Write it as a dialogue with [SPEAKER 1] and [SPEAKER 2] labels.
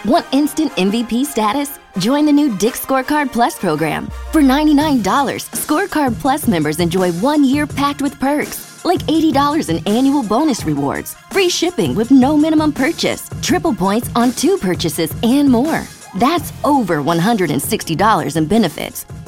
[SPEAKER 1] Want instant MVP status? Join the new Dick's Scorecard Plus program. For $99, Scorecard Plus members enjoy 1 year packed with perks, like $80 in annual bonus rewards, free shipping with no minimum purchase, triple points on 2 purchases, and more. That's over $160 in benefits.